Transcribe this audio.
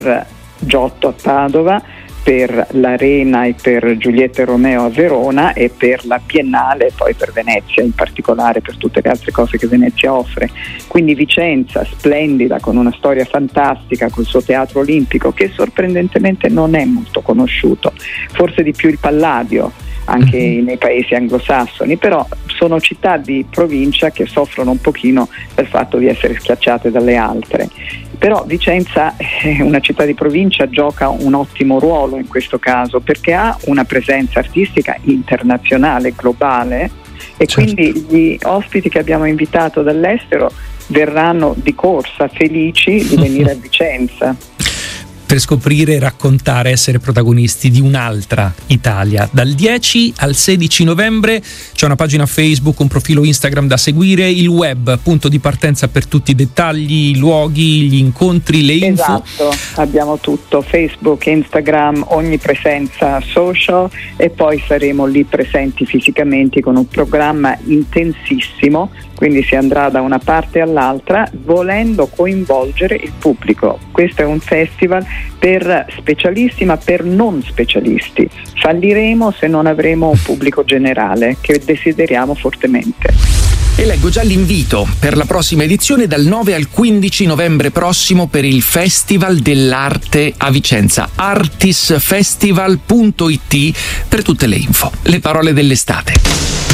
Giotto a Padova, per l'Arena e per Giulietta e Romeo a Verona e per la Biennale, poi per Venezia in particolare, per tutte le altre cose che Venezia offre. Quindi Vicenza splendida, con una storia fantastica, col suo teatro olimpico che sorprendentemente non è molto conosciuto, forse di più il Palladio anche nei paesi anglosassoni, però sono città di provincia che soffrono un pochino per il fatto di essere schiacciate dalle altre. Però Vicenza è una città di provincia, gioca un ottimo ruolo in questo caso perché ha una presenza artistica internazionale, globale, e quindi gli ospiti che abbiamo invitato dall'estero verranno di corsa felici di venire a Vicenza per scoprire, raccontare, essere protagonisti di un'altra Italia. Dal 10 al 16 novembre c'è una pagina Facebook, un profilo Instagram da seguire, il web, punto di partenza per tutti i dettagli, i luoghi, gli incontri, le info. Esatto, abbiamo tutto, Facebook, Instagram, ogni presenza social, e poi saremo lì presenti fisicamente con un programma intensissimo, quindi si andrà da una parte all'altra volendo coinvolgere il pubblico. Questo è un festival per specialisti ma per non specialisti. Falliremo se non avremo un pubblico generale che desideriamo fortemente. E leggo già l'invito per la prossima edizione dal 9 al 15 novembre prossimo per il Festival dell'Arte a Vicenza, artisfestival.it per tutte le info. Le parole dell'estate.